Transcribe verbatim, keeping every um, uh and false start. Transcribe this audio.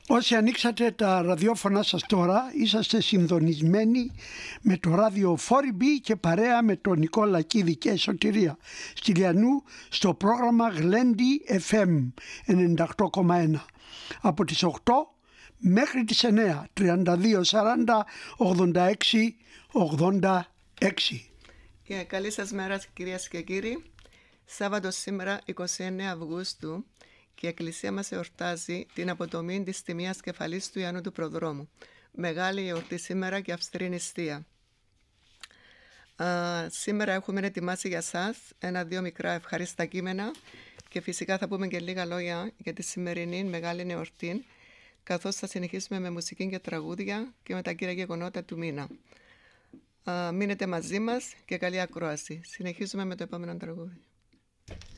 Όσοι ανοίξατε τα ραδιόφωνα σας τώρα, είσαστε συντονισμένοι με το ράδιο φορ μπι και παρέα με τον Νικόλα Κίδη και Σωτηρία Στυλιανού στο πρόγραμμα Γλέντι εφ εμ ενενήντα οκτώ κόμμα ένα. Από τις οκτώ μέχρι τις εννέα, τριάντα δύο σαράντα ογδόντα έξι ογδόντα έξι. Και καλή σας μέρα κυρίες και κύριοι. Σάββατο σήμερα εικοστή ενάτη Αυγούστου και η Εκκλησία μας εορτάζει την αποτομή της τιμίας κεφαλής του Ιωάννου του Προδρόμου. Μεγάλη εορτή σήμερα και αυστηρή νηστεία. Α, σήμερα έχουμε ετοιμάσει για σας ένα-δύο μικρά ευχάριστα κείμενα και φυσικά θα πούμε και λίγα λόγια για τη σημερινή μεγάλη εορτή, καθώς θα συνεχίσουμε με μουσική και τραγούδια και με τα κύρια γεγονότα του μήνα. Α, μείνετε μαζί μας και καλή ακρόαση. Συνεχίζουμε με το επόμενο τραγούδι.